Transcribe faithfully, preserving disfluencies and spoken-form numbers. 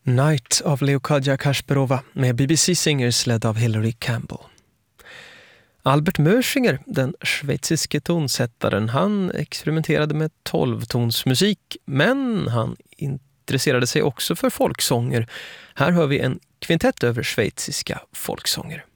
Night av Leocadia Kasparova med B B C Singers ledd av Hilary Campbell. Albert Mörsinger, den schweiziske tonsättaren, han experimenterade med tolvtonsmusik, men han intresserade sig också för folksånger. Här hör vi en kvintett över schweiziska folksånger.